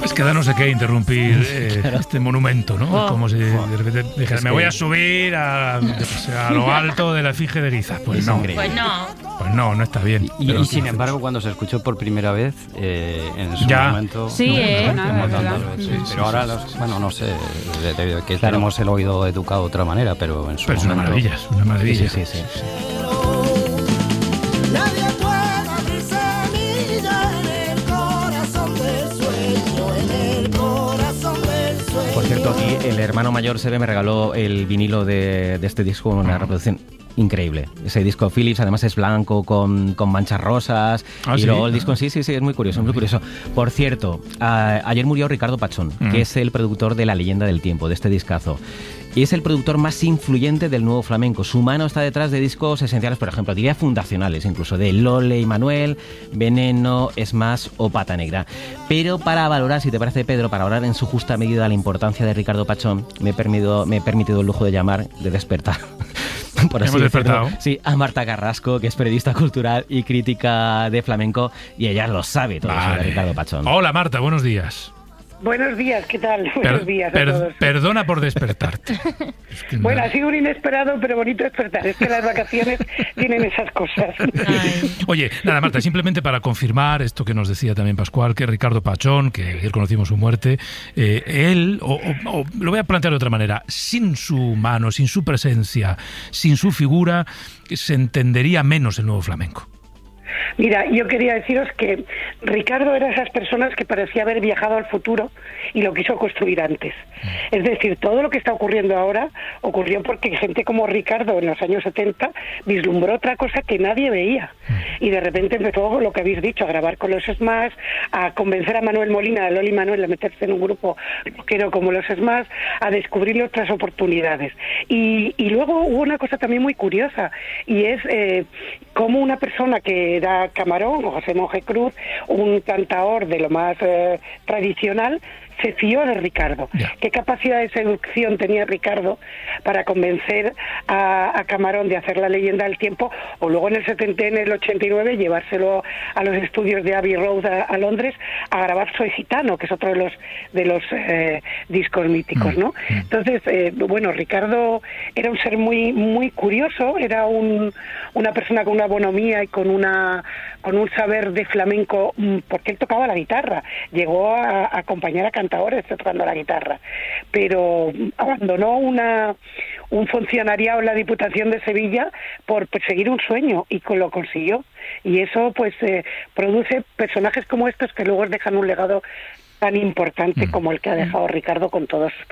Pues que da no sé qué interrumpir este monumento, ¿no? Como si de repente dijera, me voy a subir a lo alto de la efigie de Guiza. Pues no. Pues no está bien. Y sin embargo, cuando se escuchó por primera vez, en su momento... Sí, pero ahora, no sé, que tenemos el oído educado de otra manera, pero en su momento... Es una maravilla. Sí. Por cierto, aquí el hermano mayor Sebe me regaló el vinilo de este disco, una reproducción increíble. Ese disco Philips además es blanco con manchas rosas. Y luego el disco sí, es muy curioso, muy curioso. Por cierto, ayer murió Ricardo Pachón, que es el productor de La Leyenda del Tiempo, de este discazo. Y es el productor más influyente del nuevo flamenco. Su mano está detrás de discos esenciales, por ejemplo, diría fundacionales, incluso de Lole y Manuel, Veneno, Es Más o Pata Negra. Pero para valorar, si te parece, Pedro, para valorar en su justa medida la importancia de Ricardo Pachón, me he permitido el lujo de despertar. Por así decirlo, sí, a Marta Carrasco, que es periodista cultural y crítica de flamenco, y ella lo sabe todo sobre Ricardo Pachón. Hola Marta, buenos días. Buenos días, ¿qué tal? Buenos días a todos. Perdona por despertarte. Bueno, ha sido un inesperado pero bonito despertar. Es que las vacaciones tienen esas cosas. Oye, nada, Marta, simplemente para confirmar esto que nos decía también Pascual, que Ricardo Pachón, que ayer conocimos su muerte, él, o lo voy a plantear de otra manera, sin su mano, sin su presencia, sin su figura, se entendería menos el nuevo flamenco. Mira, yo quería deciros que Ricardo era esas personas que parecía haber viajado al futuro y lo quiso construir antes. Es decir, todo lo que está ocurriendo ahora ocurrió porque gente como Ricardo en los años 70 vislumbró otra cosa que nadie veía. Y de repente empezó lo que habéis dicho, a grabar con los Smash, a convencer a Manuel Molina, a Loli Manuel, a meterse en un grupo rockero como los Smash, a descubrir otras oportunidades. Y luego hubo una cosa también muy curiosa, y es cómo una persona que era Camarón, José Monje Cruz, un cantaor de lo más tradicional, se fió de Ricardo. ¿Qué capacidad de seducción tenía Ricardo para convencer a Camarón de hacer La Leyenda del Tiempo, o luego en el 89 llevárselo a los estudios de Abbey Road a Londres a grabar Soy Gitano, que es otro de los discos míticos, ¿no? Entonces, bueno, Ricardo era un ser muy muy curioso, era una persona con una bonomía y con un saber de flamenco, porque él tocaba la guitarra, llegó a acompañar a cantadores tocando la guitarra, pero abandonó un funcionariado en la Diputación de Sevilla por perseguir un sueño, y lo consiguió, y eso pues produce personajes como estos que luego dejan un legado tan importante como el que ha dejado Ricardo con todos